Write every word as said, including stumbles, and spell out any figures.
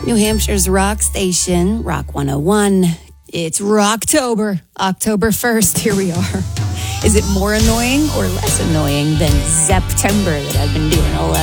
New Hampshire's rock station, Rock one oh one. It's Rocktober, October first. Here we are. Is it more annoying or less annoying than September that I've been doing all last